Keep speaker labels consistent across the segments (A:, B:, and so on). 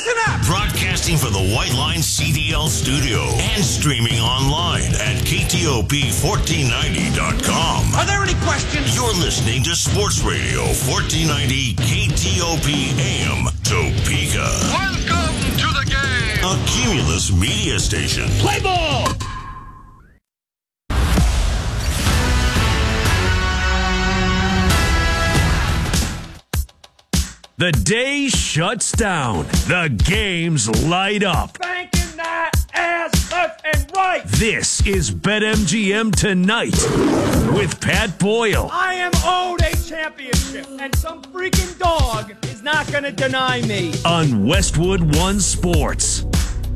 A: Listen up!
B: Broadcasting from the White Line CDL studio and streaming online at KTOP1490.com.
A: Are there any questions?
B: You're listening to Sports Radio 1490 KTOP AM Topeka.
C: Welcome to the game.
B: A Cumulus media station.
A: Play ball!
D: The day shuts down. The games light up.
A: Banking that ass left and right!
D: This is BetMGM Tonight with Pat Boyle.
A: I am owed a championship, and some freaking dog is not going to deny me.
D: On Westwood One Sports.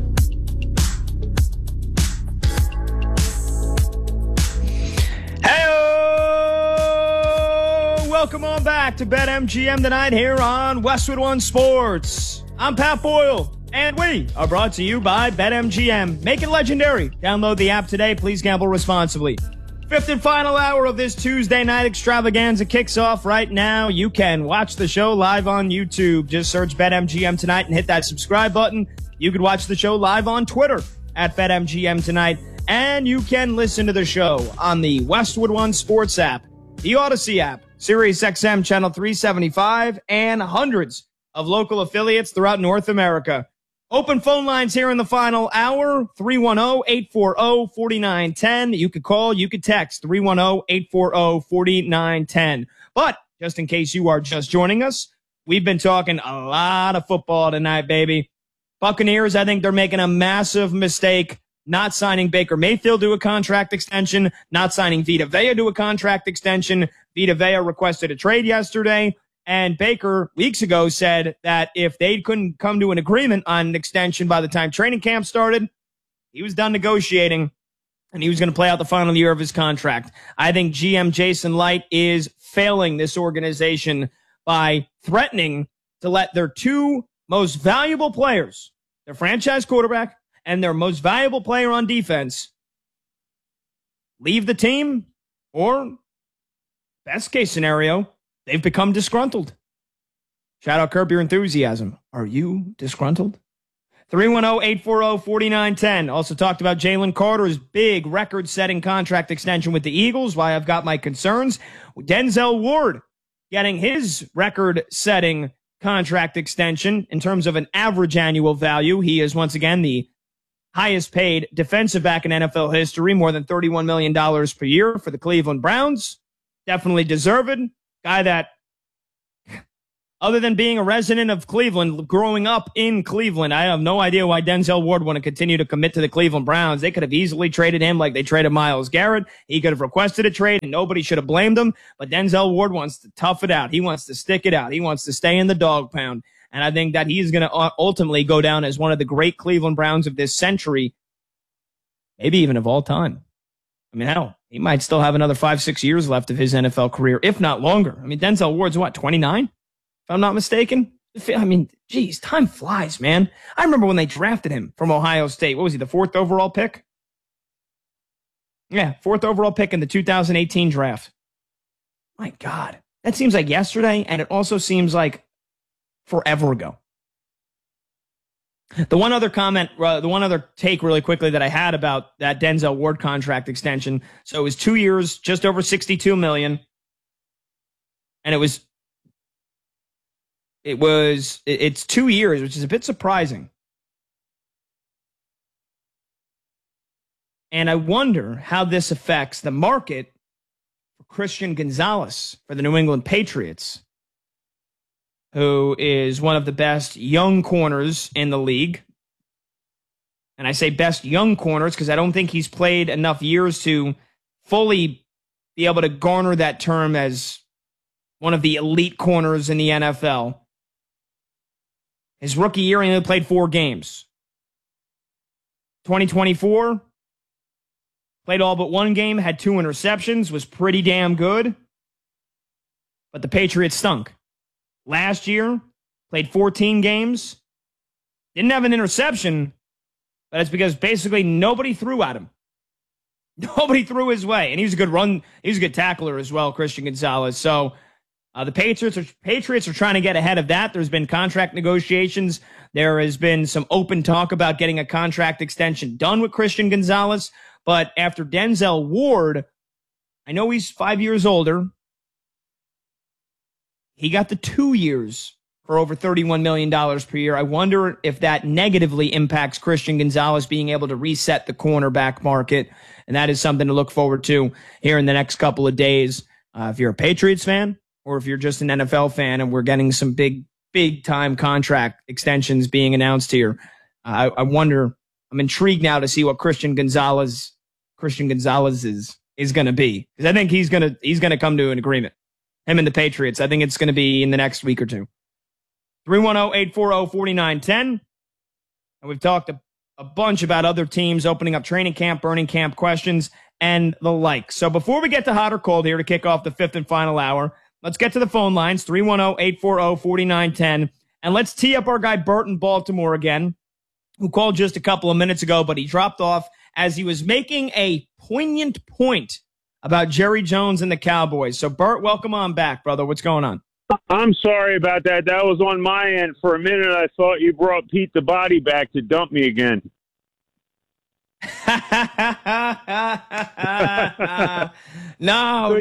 A: Welcome on back to BetMGM Tonight here on Westwood One Sports. I'm Pat Boyle, and we are brought to you by BetMGM. Make it legendary. Download the app today. Please gamble responsibly. Fifth and final hour of this Tuesday night extravaganza kicks off right now. You can watch the show live on YouTube. Just search BetMGM Tonight and hit that subscribe button. You can watch the show live on Twitter at BetMGM Tonight. And you can listen to the show on the Westwood One Sports app, the Odyssey app, Sirius XM Channel 375, and hundreds of local affiliates throughout North America. Open phone lines here in the final hour, 310-840-4910. You could call, you could text, 310-840-4910. But just in case you are just joining us, we've been talking a lot of football tonight, baby. Buccaneers, I think they're making a massive mistake not signing Baker Mayfield to a contract extension, not signing Vita Vea to a contract extension. Vita Vea requested a trade yesterday, and Baker weeks ago said that if they couldn't come to an agreement on an extension by the time training camp started, he was done negotiating, and he was going to play out the final year of his contract. I think GM Jason Light is failing this organization by threatening to let their two most valuable players, their franchise quarterback and their most valuable player on defense, leave the team, or best case scenario, they've become disgruntled. Shout out Curb Your Enthusiasm. Are you disgruntled? 310-840-4910. Also talked about Jalen Carter's big record-setting contract extension with the Eagles, why I've got my concerns. Denzel Ward getting his record-setting contract extension in terms of an average annual value. He is once again the highest paid defensive back in NFL history, more than $31 million per year for the Cleveland Browns. Definitely deserved. Guy that, other than being a resident of Cleveland, growing up in Cleveland, I have no idea why Denzel Ward want to continue to commit to the Cleveland Browns. They could have easily traded him like they traded Myles Garrett. He could have requested a trade and nobody should have blamed him. But Denzel Ward wants to tough it out. He wants to stick it out. He wants to stay in the dog pound. And I think that he's going to ultimately go down as one of the great Cleveland Browns of this century, maybe even of all time. I mean, hell, he might still have another 5-6 years left of his NFL career, if not longer. I mean, Denzel Ward's what, 29? If I'm not mistaken? I mean, geez, time flies, man. I remember when they drafted him from Ohio State. What was he, the 4th overall pick? Yeah, 4th overall pick in the 2018 draft. My God. That seems like yesterday, and it also seems like forever ago. The one other comment, the one other take really quickly that I had about that Denzel Ward contract extension. So it was 2 years, just over $62 million. And it's 2 years, which is a bit surprising. And I wonder how this affects the market for Christian Gonzalez for the New England Patriots, who is one of the best young corners in the league. And I say best young corners because I don't think he's played enough years to fully be able to garner that term as one of the elite corners in the NFL. His rookie year, he only played 4 games. 2024, played all but 1 game, had 2 interceptions, was pretty damn good. But the Patriots stunk. Last year, played 14 games, didn't have an interception, but it's because basically nobody threw at him. Nobody threw his way. And he was a good tackler as well, Christian Gonzalez. So The Patriots are trying to get ahead of that. There's been contract negotiations. There has been some open talk about getting a contract extension done with Christian Gonzalez. But after Denzel Ward, I know he's 5 years older. He got the 2 years for over $31 million per year. I wonder if that negatively impacts Christian Gonzalez being able to reset the cornerback market. And that is something to look forward to here in the next couple of days. If you're a Patriots fan or if you're just an NFL fan and we're getting some big time contract extensions being announced here, I wonder, I'm intrigued now to see what Christian Gonzalez is going to be. Because I think he's going to come to an agreement. Him and the Patriots. I think it's going to be in the next week or two. 310-840-4910. And we've talked a bunch about other teams opening up training camp, burning camp questions, and the like. So before we get to hot or cold here to kick off the fifth and final hour, let's get to the phone lines, 310-840-4910. And let's tee up our guy Bert in Baltimore again, who called just a couple of minutes ago, but he dropped off as he was making a poignant point about Jerry Jones and the Cowboys. So, Bert, welcome on back, brother. What's going on?
E: I'm sorry about that. That was on my end. For a minute, I thought you brought Pete the Body back to dump me again.
A: No,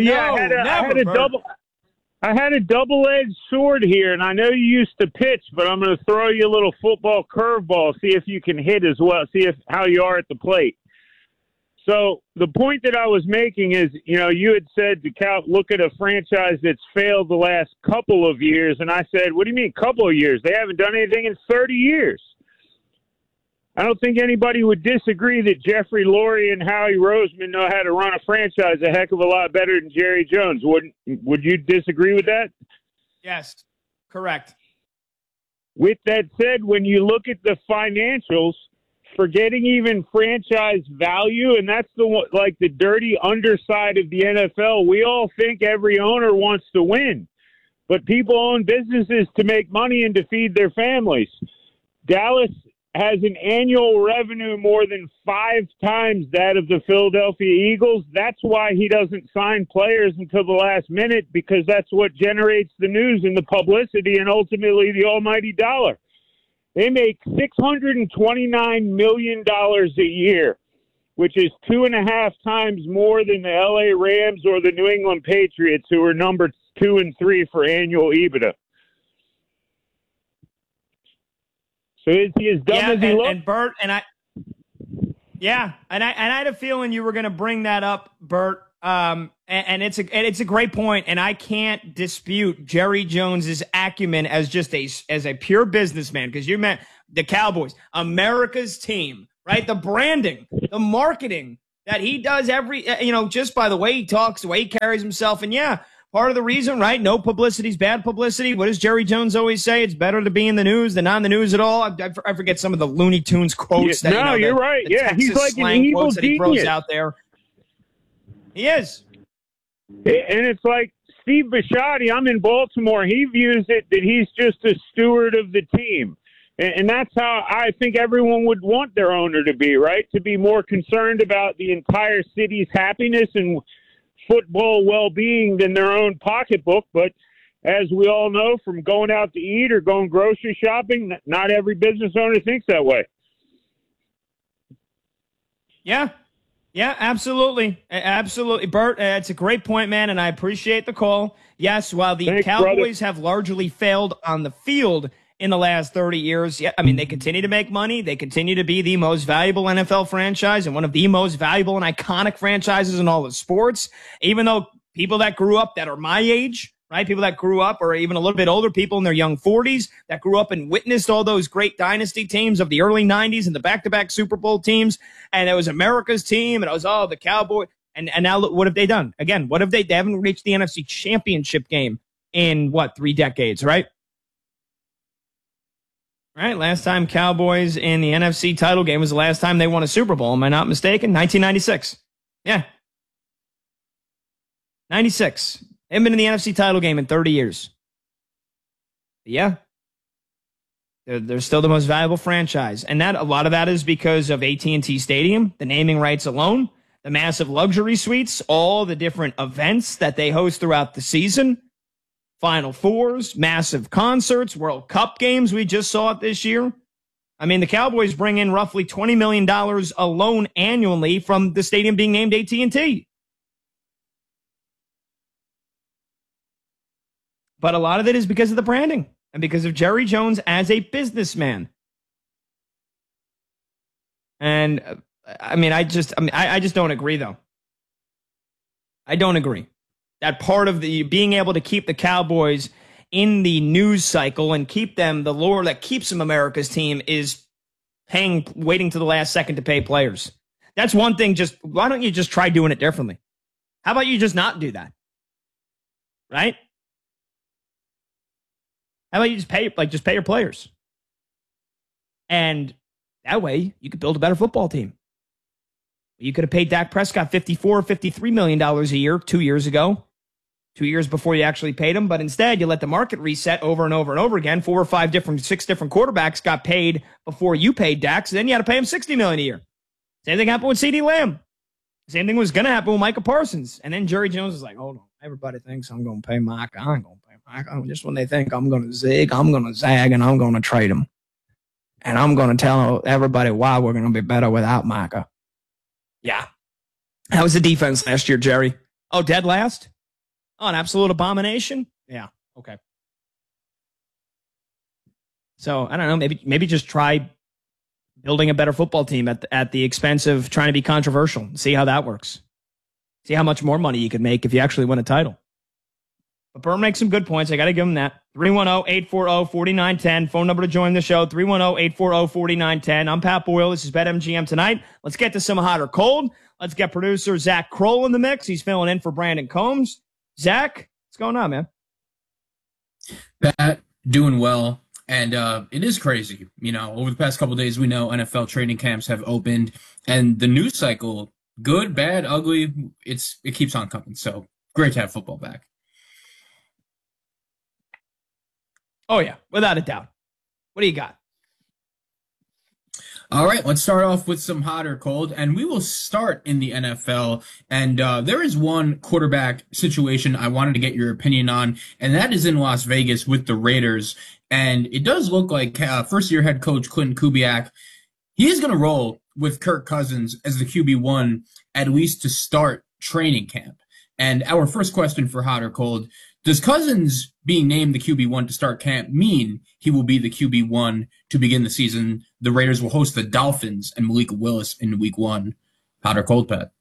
E: I had a double-edged sword here, and I know you used to pitch, but I'm going to throw you a little football curveball, see if you can hit as well, how you are at the plate. So the point that I was making is, you had said to look at a franchise that's failed the last couple of years, and I said, what do you mean couple of years? They haven't done anything in 30 years. I don't think anybody would disagree that Jeffrey Lurie and Howie Roseman know how to run a franchise a heck of a lot better than Jerry Jones. Would you disagree with that?
A: Yes, correct.
E: With that said, when you look at the financials, forgetting even franchise value, and that's the dirty underside of the NFL. We all think every owner wants to win, but people own businesses to make money and to feed their families. Dallas has an annual revenue more than 5 times that of the Philadelphia Eagles. That's why he doesn't sign players until the last minute, because that's what generates the news and the publicity and ultimately the almighty dollar. They make $629 million a year, which is 2.5 times more than the LA Rams or the New England Patriots, who are number 2 and 3 for annual EBITDA. So is he as dumb as he looks?
A: And Bert, and I had a feeling you were going to bring that up, Bert. And it's a great point, and I can't dispute Jerry Jones's acumen as a pure businessman, because you meant the Cowboys, America's team, right? The branding, the marketing that he does just by the way he talks, the way he carries himself, and part of the reason, right? No publicity is bad publicity. What does Jerry Jones always say? It's better to be in the news than not in the news at all. I forget some of the Looney Tunes quotes.
E: You're right. Yeah, he's like an evil
A: that he throws out there. He is.
E: And it's like Steve Bisciotti, I'm in Baltimore. He views it that he's just a steward of the team. And that's how I think everyone would want their owner to be, right? To be more concerned about the entire city's happiness and football well-being than their own pocketbook. But as we all know from going out to eat or going grocery shopping, not every business owner thinks that way.
A: Yeah, absolutely. Absolutely. Bert, it's a great point, man, and I appreciate the call. Yes, while the Cowboys have largely failed on the field in the last 30 years, they continue to make money. They continue to be the most valuable NFL franchise and one of the most valuable and iconic franchises in all of sports, even though people that grew up that are my age, right? People that grew up, or even a little bit older people in their young 40s that grew up and witnessed all those great dynasty teams of the early 90s and the back-to-back Super Bowl teams. And it was America's team, and it was, the Cowboys. And now look, what have they done? Again, what have they haven't reached the NFC Championship game in, 3 decades, right? Right, last time Cowboys in the NFC title game was the last time they won a Super Bowl. Am I not mistaken? 1996. Yeah. 96. They haven't been in the NFC title game in 30 years. But yeah. They're still the most valuable franchise. And a lot of that is because of AT&T Stadium, the naming rights alone, the massive luxury suites, all the different events that they host throughout the season. Final Fours, massive concerts, World Cup games. We just saw it this year. I mean, the Cowboys bring in roughly $20 million alone annually from the stadium being named AT&T. But a lot of it is because of the branding and because of Jerry Jones as a businessman. And I just don't agree, though. I don't agree. That part of the being able to keep the Cowboys in the news cycle and keep them, the lore that keeps them America's team is waiting to the last second to pay players. That's one thing. Why don't you just try doing it differently? How about you just not do that? Right? How about you just pay your players? And that way you could build a better football team. You could have paid Dak Prescott $54, $53 million a year 2 years ago. 2 years before you actually paid him, but instead you let the market reset over and over and over again. 6 different quarterbacks got paid before you paid Dak, so then you had to pay him $60 million a year. Same thing happened with CeeDee Lamb. Same thing was going to happen with Micah Parsons. And then Jerry Jones was like, hold on, everybody thinks I'm going to pay Micah. I ain't going to pay Micah. Just when they think I'm going to zig, I'm going to zag, and I'm going to trade him. And I'm going to tell everybody why we're going to be better without Micah. Yeah. How was the defense last year, Jerry? Oh, dead last? Oh, an absolute abomination? Yeah, okay. So, I don't know, maybe just try building a better football team at the expense of trying to be controversial. See how that works. See how much more money you could make if you actually win a title. But Burr makes some good points. I got to give him that. 310-840-4910. Phone number to join the show, 310-840-4910. I'm Pat Boyle. This is BetMGM Tonight. Let's get to some hot or cold. Let's get producer Zach Kroll in the mix. He's filling in for Brandon Combs. Zach, what's going on, man?
F: Pat, doing well. And it is crazy. You know, over the past couple of days, we know NFL training camps have opened. And the news cycle, good, bad, ugly, it keeps on coming. So great to have football back.
A: Oh, yeah, without a doubt. What do you got?
F: All right, let's start off with some hot or cold, and we will start in the NFL. And there is one quarterback situation I wanted to get your opinion on, and that is in Las Vegas with the Raiders. And it does look like first-year head coach Clinton Kubiak, he is going to roll with Kirk Cousins as the QB1, at least to start training camp. And our first question for hot or cold, does Cousins being named the QB1 to start camp mean he will be the QB1 to begin the season? The Raiders will host the Dolphins and Malik Willis in week 1. Hot or cold, Pat?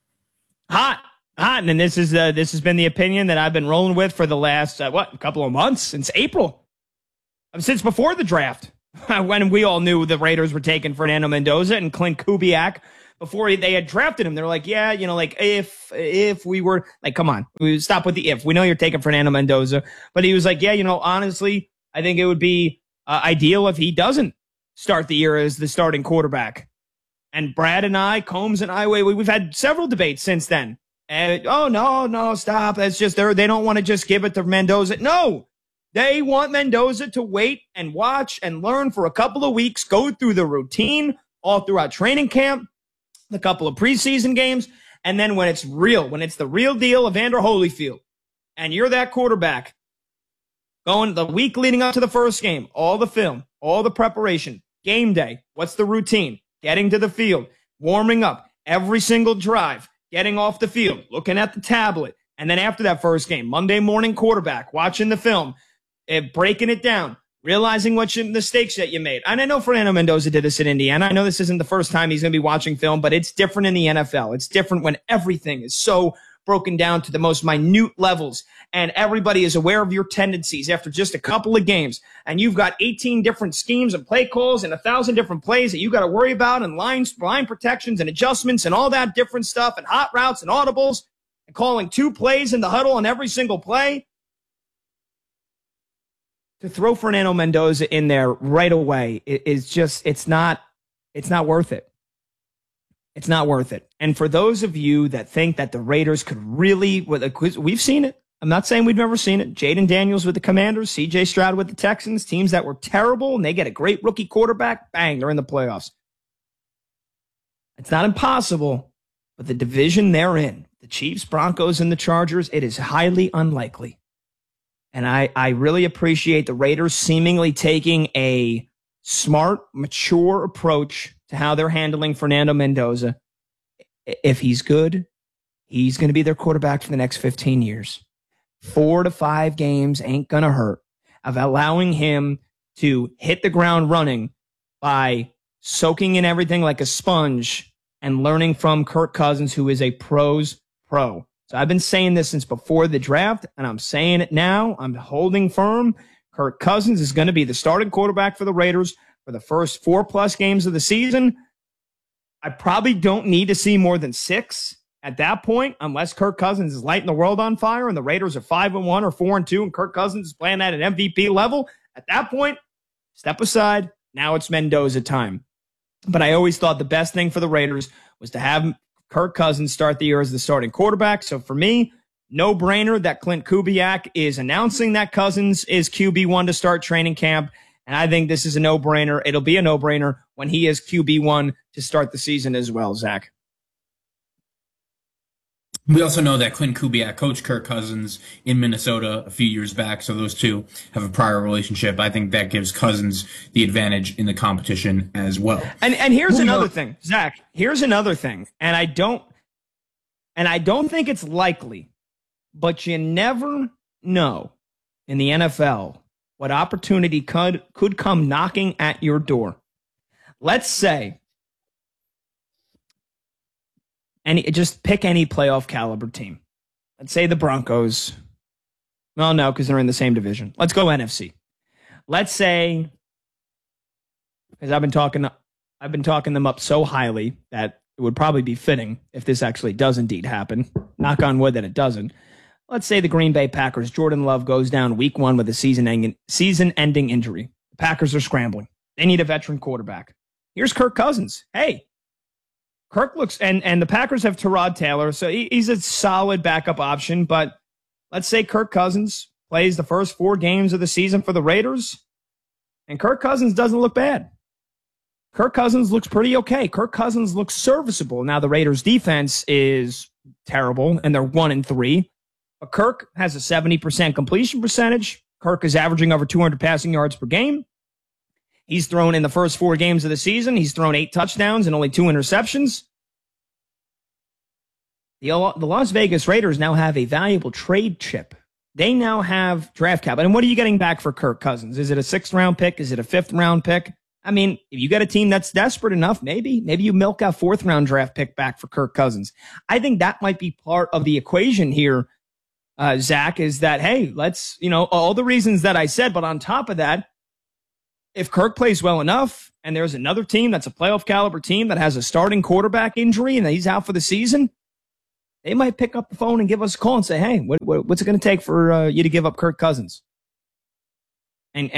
A: Hot. And this has been the opinion that I've been rolling with for the last, couple of months, since April. Since before the draft, when we all knew the Raiders were taking Fernando Mendoza and Clint Kubiak. Before they had drafted him, they're like, yeah, you know, like if we were like, come on, we stop with the if. We know you're taking Fernando Mendoza, but he was like, yeah, you know, honestly, I think it would be ideal if he doesn't start the year as the starting quarterback. And Brad and I, Combs and I, we've had several debates since then. And no, stop. That's just they don't want to just give it to Mendoza. No, they want Mendoza to wait and watch and learn for a couple of weeks, go through the routine all throughout training camp, the couple of preseason games, and then when it's the real deal, Evander Holyfield, and you're that quarterback, going the week leading up to the first game, all the film, all the preparation, game day, what's the routine? Getting to the field, warming up, every single drive, getting off the field, looking at the tablet, and then after that first game, Monday morning quarterback, watching the film, breaking it down, realizing what mistakes that you made. And I know Fernando Mendoza did this in Indiana. I know this isn't the first time he's going to be watching film, but it's different in the NFL. It's different when everything is so broken down to the most minute levels, and everybody is aware of your tendencies after just a couple of games. And you've got 18 different schemes and play calls and 1,000 different plays that you got to worry about, and line protections and adjustments and all that different stuff, and hot routes and audibles, and calling 2 plays in the huddle on every single play. To throw Fernando Mendoza in there right away is just, it's not worth it. It's not worth it. And for those of you that think that the Raiders could really, we've seen it. I'm not saying we've never seen it. Jaden Daniels with the Commanders, C.J. Stroud with the Texans, teams that were terrible, and they get a great rookie quarterback, bang, they're in the playoffs. It's not impossible, but the division they're in, the Chiefs, Broncos, and the Chargers, it is highly unlikely. And I really appreciate the Raiders seemingly taking a smart, mature approach to how they're handling Fernando Mendoza. If he's good, he's going to be their quarterback for the next 15 years. 4 to 5 games ain't going to hurt of allowing him to hit the ground running by soaking in everything like a sponge and learning from Kirk Cousins, who is a pro's pro. So I've been saying this since before the draft, and I'm saying it now. I'm holding firm. Kirk Cousins is going to be the starting quarterback for the Raiders for the first 4+ games of the season. I probably don't need to see more than 6 at that point, unless Kirk Cousins is lighting the world on fire and the Raiders are 5-1 or 4-2 and Kirk Cousins is playing at an MVP level. At that point, step aside. Now it's Mendoza time. But I always thought the best thing for the Raiders was to have Kirk Cousins start the year as the starting quarterback. So for me, no brainer that Clint Kubiak is announcing that Cousins is QB1 to start training camp. And I think this is a no brainer. It'll be a no brainer when he is QB1 to start the season as well, Zach.
F: We also know that Clint Kubiak coached Kirk Cousins in Minnesota a few years back, so those two have a prior relationship. I think that gives Cousins the advantage in the competition as well.
A: And here's another thing, Zach. Here's another thing, and I don't think it's likely, but you never know in the NFL what opportunity could come knocking at your door. Let's say, just pick any playoff caliber team. Let's say the Broncos. Well, no, because they're in the same division. Let's go NFC. Let's say, because I've been talking them up so highly that it would probably be fitting if this actually does indeed happen. Knock on wood that it doesn't. Let's say the Green Bay Packers, Jordan Love goes down week 1 with a season-ending injury. The Packers are scrambling. They need a veteran quarterback. Here's Kirk Cousins. Hey, Kirk looks, and the Packers have Tyrod Taylor, so he's a solid backup option. But let's say Kirk Cousins plays the first 4 games of the season for the Raiders, and Kirk Cousins doesn't look bad. Kirk Cousins looks pretty okay. Kirk Cousins looks serviceable. Now the Raiders' defense is terrible, and they're 1-3. But Kirk has a 70% completion percentage. Kirk is averaging over 200 passing yards per game. He's thrown in the first 4 games of the season. He's thrown 8 touchdowns and only 2 interceptions. The Las Vegas Raiders now have a valuable trade chip. They now have draft capital. And what are you getting back for Kirk Cousins? Is it a 6th-round pick? Is it a 5th-round pick? I mean, if you got a team that's desperate enough, maybe you milk a 4th-round draft pick back for Kirk Cousins. I think that might be part of the equation here, Zach, is that, hey, let's, all the reasons that I said, but on top of that, if Kirk plays well enough and there's another team that's a playoff caliber team that has a starting quarterback injury and he's out for the season, they might pick up the phone and give us a call and say, hey, what's it going to take for you to give up Kirk Cousins? Hey,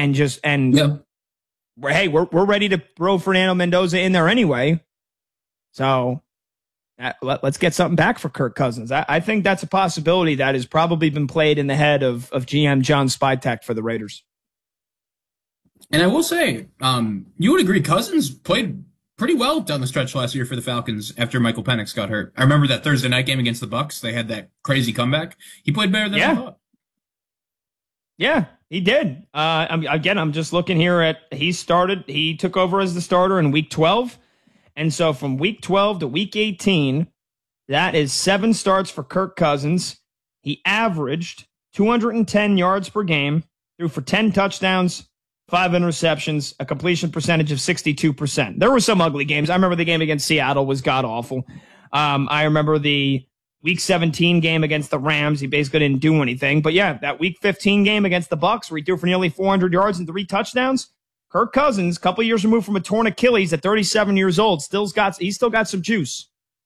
A: we're ready to throw Fernando Mendoza in there anyway. So let's get something back for Kirk Cousins. I think that's a possibility that has probably been played in the head of GM John Spytek for the Raiders.
F: And I will say, you would agree Cousins played pretty well down the stretch last year for the Falcons after Michael Penix got hurt. I remember that Thursday night game against the Bucs. They had that crazy comeback. He played better than I thought.
A: Yeah, he did. I'm just looking here at he took over as the starter in week 12. And so from week 12 to week 18, that is 7 starts for Kirk Cousins. He averaged 210 yards per game, threw for 10 touchdowns, 5 interceptions, a completion percentage of 62%. There were some ugly games. I remember the game against Seattle was god-awful. I remember the Week 17 game against the Rams. He basically didn't do anything. But yeah, that Week 15 game against the Bucs where he threw for nearly 400 yards and 3 touchdowns. Kirk Cousins, a couple years removed from a torn Achilles at 37 years old, he's still got some juice.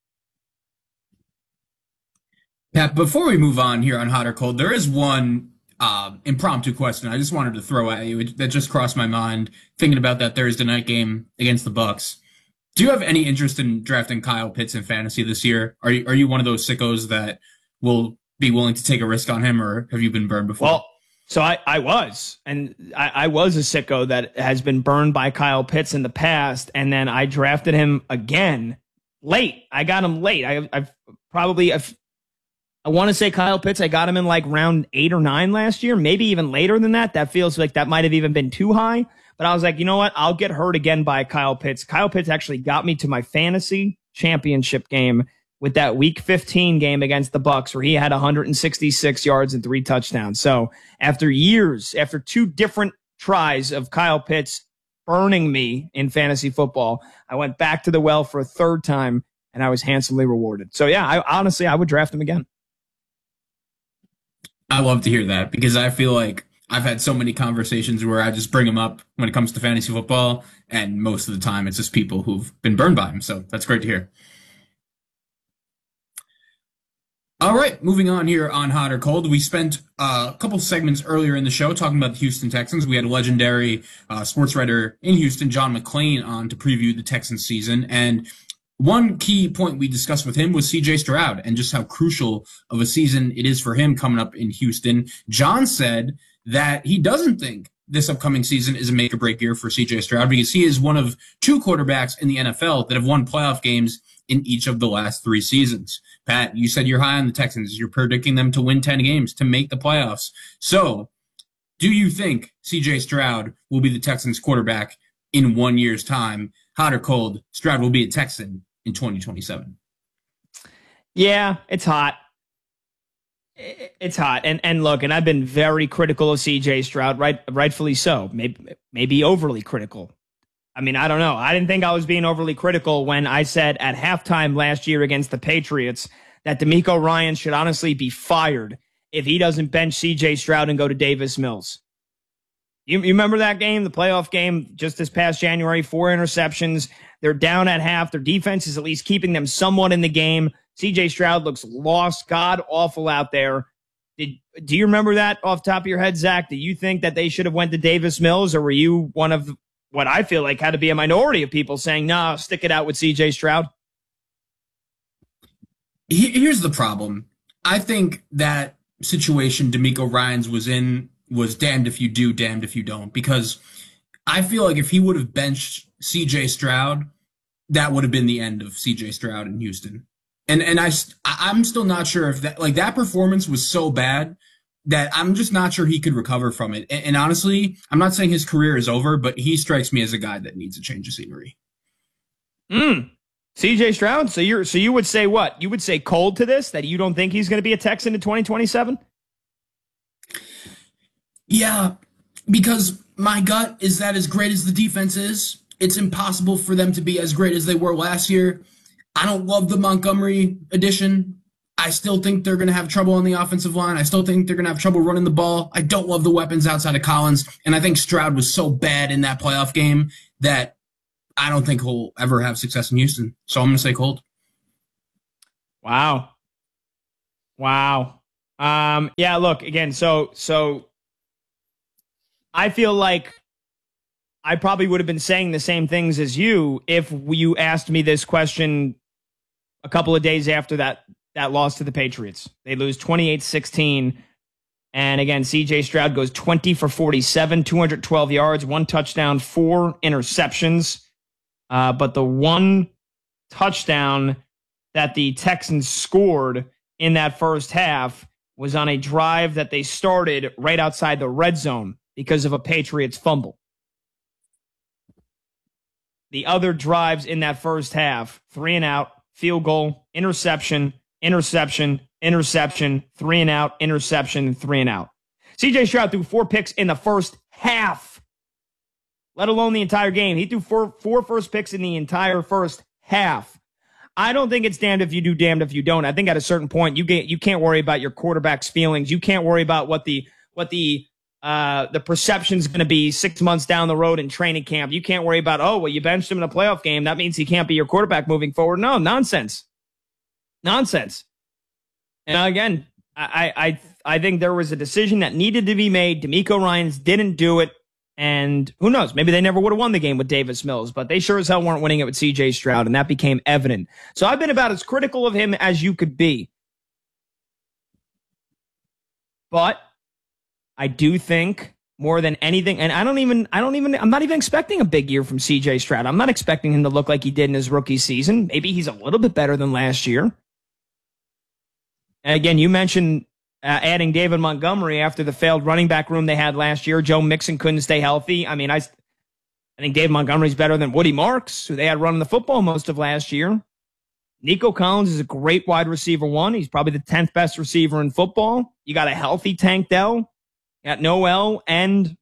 F: Pat, before we move on here on Hot or Cold, there is one impromptu question I just wanted to throw at you that just crossed my mind thinking about that Thursday night game against the Bucs. Do you have any interest in drafting Kyle Pitts in fantasy this year? Are you one of those sickos that will be willing to take a risk on him, or have you been burned before?
A: Well, so I was a sicko that has been burned by Kyle Pitts in the past, and then I drafted him again late. I got him late. I want to say Kyle Pitts. I got him in like round 8 or 9 last year, maybe even later than that. That feels like that might have even been too high. But I was like, you know what? I'll get hurt again by Kyle Pitts. Kyle Pitts actually got me to my fantasy championship game with that week 15 game against the Bucks where he had 166 yards and 3 touchdowns. So after years, after 2 different tries of Kyle Pitts burning me in fantasy football, I went back to the well for a 3rd time and I was handsomely rewarded. So yeah, I would draft him again.
F: I love to hear that because I feel like I've had so many conversations where I just bring him up when it comes to fantasy football, and most of the time it's just people who've been burned by him. So that's great to hear. All right, moving on here on Hot or Cold. We spent a couple segments earlier in the show talking about the Houston Texans. We had a legendary sports writer in Houston, John McClain, on to preview the Texans season. And one key point we discussed with him was C.J. Stroud and just how crucial of a season it is for him coming up in Houston. John said that he doesn't think this upcoming season is a make or break year for C.J. Stroud because he is one of 2 quarterbacks in the NFL that have won playoff games in each of the last 3 seasons. Pat, you said you're high on the Texans. You're predicting them to win 10 games to make the playoffs. So, do you think C.J. Stroud will be the Texans quarterback in 1 year's time? Hot or cold, Stroud will be a Texan in 2027.
A: Yeah, it's hot. It's hot. And look, and I've been very critical of C.J. Stroud, rightfully so. Maybe overly critical. I mean, I don't know. I didn't think I was being overly critical when I said at halftime last year against the Patriots that DeMeco Ryans should honestly be fired if he doesn't bench C.J. Stroud and go to Davis Mills. You remember that game, the playoff game just this past January, 4 interceptions. They're down at half. Their defense is at least keeping them somewhat in the game. C.J. Stroud looks lost, god-awful out there. Do you remember that off the top of your head, Zach? Do you think that they should have went to Davis Mills, or were you one of what I feel like had to be a minority of people saying, nah, stick it out with C.J. Stroud?
F: Here's the problem. I think that situation DeMeco Ryans was in was damned if you do, damned if you don't, because I feel like if he would have benched C.J. Stroud, that would have been the end of C.J. Stroud in Houston. And I'm still not sure if that performance was so bad that I'm just not sure he could recover from it. And honestly, I'm not saying his career is over, but he strikes me as a guy that needs a change of scenery.
A: C.J. Stroud. So you would say what? You would say cold to this, that you don't think he's going to be a Texan in 2027?
F: Yeah, because my gut is that as great as the defense is, it's impossible for them to be as great as they were last year. I don't love the Montgomery addition. I still think they're going to have trouble on the offensive line. I still think they're going to have trouble running the ball. I don't love the weapons outside of Collins. And I think Stroud was so bad in that playoff game that I don't think he'll ever have success in Houston. So I'm going to say cold.
A: Wow. Yeah, look, again, so I feel like I probably would have been saying the same things as you if you asked me this question a couple of days after that loss to the Patriots. They lose 28-16. And again, C.J. Stroud goes 20 for 47, 212 yards, 1 touchdown, 4 interceptions. But the 1 touchdown that the Texans scored in that first half was on a drive that they started right outside the red zone because of a Patriots fumble. The other drives in that first half, 3 and out, field goal, interception, 3 and out, interception, 3 and out. C.J. Stroud threw 4 picks in the first half, let alone the entire game. He threw four first picks in the entire first half. I don't think it's damned if you do, damned if you don't. I think at a certain point, you can't worry about your quarterback's feelings. You can't worry about what the perception's going to be 6 months down the road in training camp. You can't worry about, oh, well, you benched him in a playoff game. That means he can't be your quarterback moving forward. No, nonsense. And again, I think there was a decision that needed to be made. DeMeco Ryans didn't do it. And who knows? Maybe they never would have won the game with Davis Mills, but they sure as hell weren't winning it with C.J. Stroud, and that became evident. So I've been about as critical of him as you could be. But I do think more than anything, and I'm not even expecting a big year from C.J. Stroud. I'm not expecting him to look like he did in his rookie season. Maybe he's a little bit better than last year. And again, you mentioned adding David Montgomery after the failed running back room they had last year. Joe Mixon couldn't stay healthy. I mean, I think David Montgomery's better than Woody Marks, who they had running the football most of last year. Nico Collins is a great wide receiver one. He's probably the 10th best receiver in football. You got a healthy Tank Dell. You got Noel and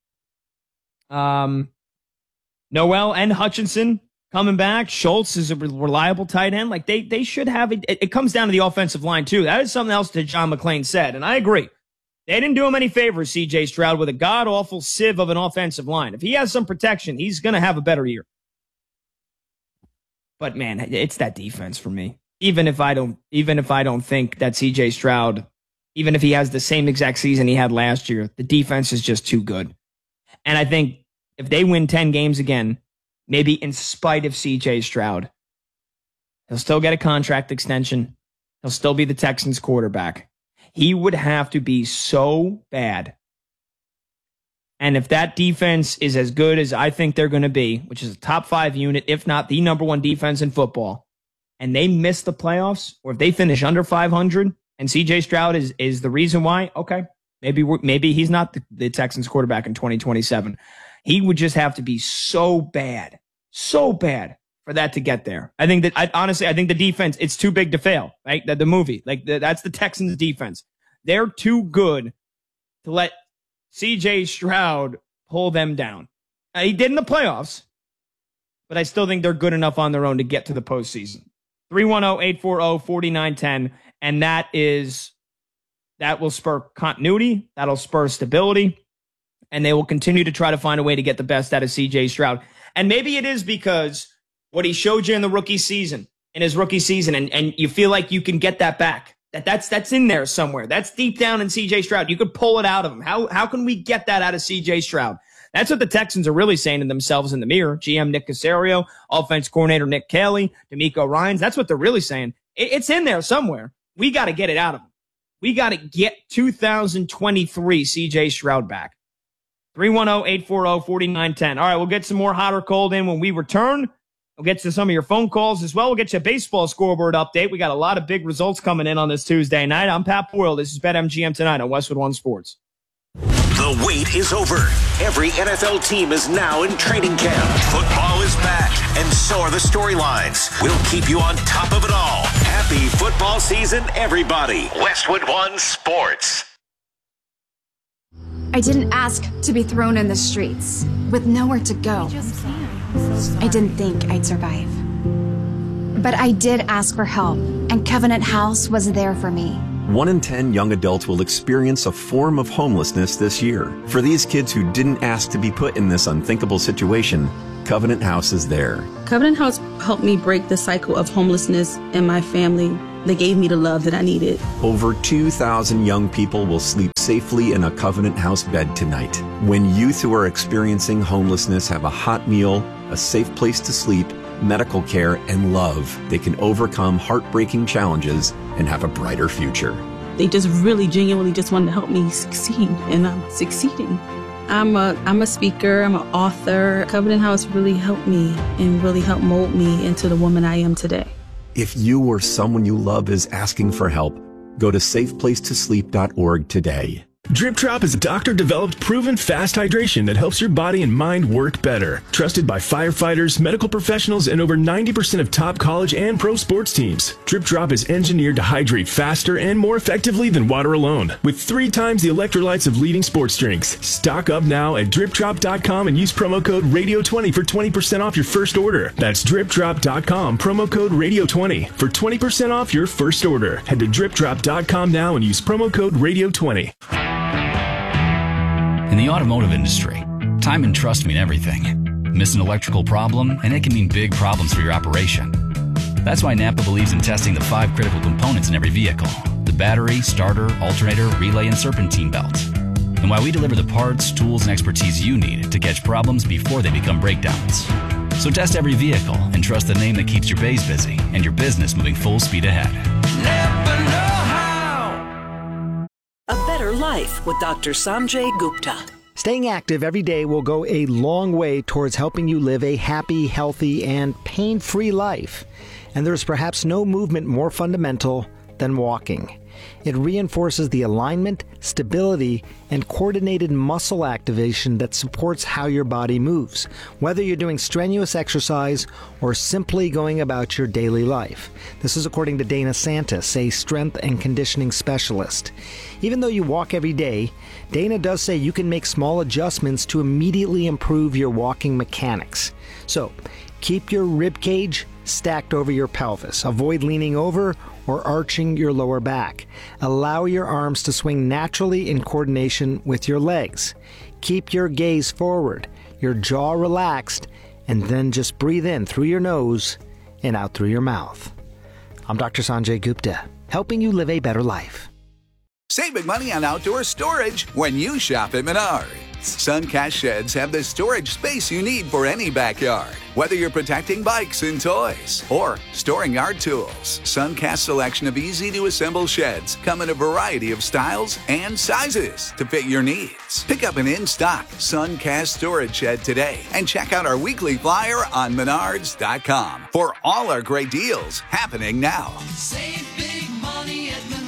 A: Hutchinson coming back. Schultz is a reliable tight end. Like they should have it. It comes down to the offensive line too. That is something else that John McClain said, and I agree. They didn't do him any favors, C.J. Stroud, with a god-awful sieve of an offensive line. If he has some protection, he's going to have a better year. But man, it's that defense for me. Even if I don't think that C.J. Stroud, even if he has the same exact season he had last year, the defense is just too good. And I think if they win 10 games again, maybe in spite of C.J. Stroud, he'll still get a contract extension. He'll still be the Texans quarterback. He would have to be so bad. And if that defense is as good as I think they're going to be, which is a top 5 unit, if not the number 1 defense in football, and they miss the playoffs, or if they finish under 500, and C.J. Stroud is the reason why, okay, maybe he's not the Texans quarterback in 2027. He would just have to be so bad for that to get there. I think the defense, it's too big to fail, right? The movie, that's the Texans defense. They're too good to let C.J. Stroud pull them down. He did in the playoffs, but I still think they're good enough on their own to get to the postseason. 310-840-4910, and that will spur continuity, that'll spur stability, and they will continue to try to find a way to get the best out of C.J. Stroud. And maybe it is because what he showed you in his rookie season, and you feel like you can get that back. That's in there somewhere. That's deep down in C.J. Stroud. You could pull it out of him. How can we get that out of C.J. Stroud? That's what the Texans are really saying to themselves in the mirror. GM Nick Caserio, offense coordinator Nick Caley, D'Amico Ryans. That's what they're really saying. It's in there somewhere. We got to get it out of him. We got to get 2023 C.J. Stroud back. 310-840-4910. All right, we'll get some more hot or cold in when we return. We'll get to some of your phone calls as well. We'll get you a baseball scoreboard update. We got a lot of big results coming in on this Tuesday night. I'm Pat Boyle. This is BetMGM Tonight on Westwood One Sports.
G: The wait is over. Every NFL team is now in training camp. Football is back, and so are the storylines. We'll keep you on top of it all. Happy football season, everybody. Westwood One Sports.
H: I didn't ask to be thrown in the streets with nowhere to go. I didn't think I'd survive. But I did ask for help, and Covenant House was there for me.
I: 1 in 10 young adults will experience a form of homelessness this year. For these kids who didn't ask to be put in this unthinkable situation, Covenant House is there.
J: Covenant House helped me break the cycle of homelessness in my family. They gave me the love that I needed.
I: Over 2,000 young people will sleep safely in a Covenant House bed tonight. When youth who are experiencing homelessness have a hot meal, a safe place to sleep, medical care, and love, they can overcome heartbreaking challenges and have a brighter future.
J: They just really genuinely just wanted to help me succeed, and I'm succeeding. I'm a speaker, I'm an author. Covenant House really helped me and really helped mold me into the woman I am today.
I: If you or someone you love is asking for help, go to safeplacetosleep.org today.
K: Drip Drop is a doctor-developed, proven fast hydration that helps your body and mind work better. Trusted by firefighters, medical professionals, and over 90% of top college and pro sports teams. Drip Drop is engineered to hydrate faster and more effectively than water alone, with 3 times the electrolytes of leading sports drinks. Stock up now at dripdrop.com and use promo code RADIO20 for 20% off your first order. That's dripdrop.com, promo code RADIO20 for 20% off your first order. Head to dripdrop.com now and use promo code RADIO20.
L: In the automotive industry, time and trust mean everything. Miss an electrical problem, and it can mean big problems for your operation. That's why Napa believes in testing the 5 critical components in every vehicle: the battery, starter, alternator, relay, and serpentine belt. And why we deliver the parts, tools, and expertise you need to catch problems before they become breakdowns. So test every vehicle and trust the name that keeps your bays busy and your business moving full speed ahead.
G: Napa know how.
M: A better life with Dr. Sanjay Gupta.
N: Staying active every day will go a long way towards helping you live a happy, healthy, and pain-free life. And there's perhaps no movement more fundamental than walking. It reinforces the alignment, stability, and coordinated muscle activation that supports how your body moves, whether you're doing strenuous exercise or simply going about your daily life. This is according to Dana Santis, a strength and conditioning specialist. Even though you walk every day, Dana does say you can make small adjustments to immediately improve your walking mechanics. So, keep your rib cage stacked over your pelvis. Avoid leaning over or arching your lower back. Allow your arms to swing naturally in coordination with your legs. Keep your gaze forward, your jaw relaxed, and then just breathe in through your nose and out through your mouth. I'm Dr. Sanjay Gupta, helping you live a better life.
O: Save big money on outdoor storage when you shop at Menards. Suncast sheds have the storage space you need for any backyard. Whether you're protecting bikes and toys or storing yard tools, Suncast's selection of easy-to-assemble sheds come in a variety of styles and sizes to fit your needs. Pick up an in-stock Suncast storage shed today and check out our weekly flyer on Menards.com for all our great deals happening now.
P: Save big money at Menards.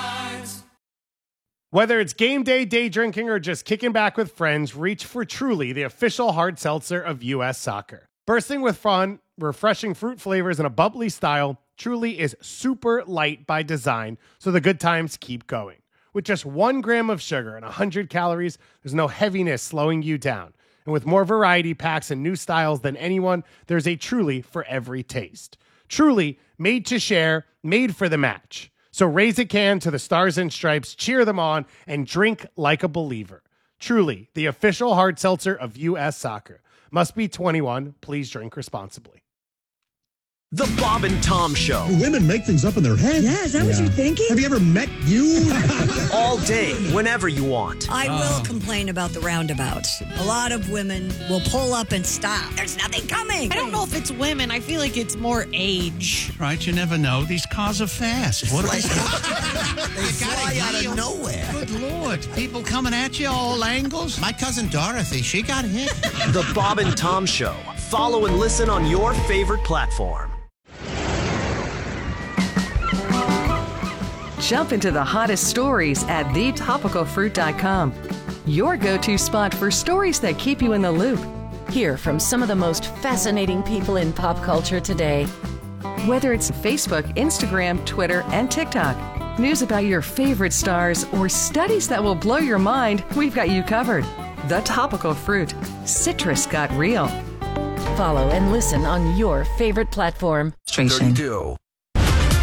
Q: Whether it's game day, day drinking, or just kicking back with friends, reach for Truly, the official hard seltzer of U.S. Soccer. Bursting with fun, refreshing fruit flavors, and a bubbly style, Truly is super light by design, so the good times keep going. With just 1 gram of sugar and 100 calories, there's no heaviness slowing you down. And with more variety packs and new styles than anyone, there's a Truly for every taste. Truly, made to share, made for the match. So raise a can to the Stars and Stripes, cheer them on, and drink like a believer. Truly, the official hard seltzer of U.S. Soccer. Must be 21. Please drink responsibly.
R: The Bob and Tom Show.
S: Women make things up in their head.
T: Yeah, is that what you're thinking?
S: Have you ever met you?
R: All day, whenever you want.
T: I will complain about the roundabouts. A lot of women will pull up and stop. There's nothing coming.
U: I don't know if it's women. I feel like it's more age.
V: Right, you never know. These cars are fast. What
W: They fly out of nowhere.
V: Good Lord. People coming at you all angles.
W: My cousin Dorothy, she got hit.
R: The Bob and Tom Show. Follow and listen on your favorite platform.
X: Jump into the hottest stories at thetopicalfruit.com. Your go-to spot for stories that keep you in the loop.
Y: Hear from some of the most fascinating people in pop culture today.
X: Whether it's Facebook, Instagram, Twitter, and TikTok, news about your favorite stars, or studies that will blow your mind, we've got you covered. The Topical Fruit. Citrus got real.
Y: Follow and listen on your favorite platform.
W: 32.